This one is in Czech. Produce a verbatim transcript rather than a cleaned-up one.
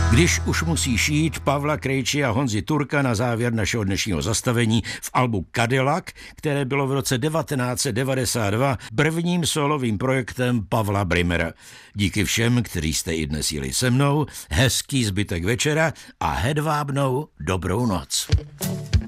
Když už musí šít Pavla Krejči a Honzi Turka na závěr našeho dnešního zastavení v albu Cadillac, které bylo v roce devatenáct set devadesát dva prvním solovým projektem Pavla Brimera. Díky všem, kteří jste i dnes jeli se mnou, hezký zbytek večera a hedvábnou dobrou noc.